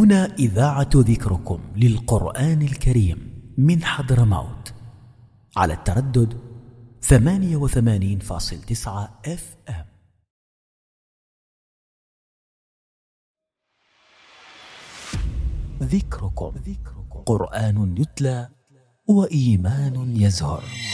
هنا إذاعة ذكركم للقرآن الكريم من حضرموت على التردد 88.9 FM. ذكركم قرآن يتلى وإيمان يزهر.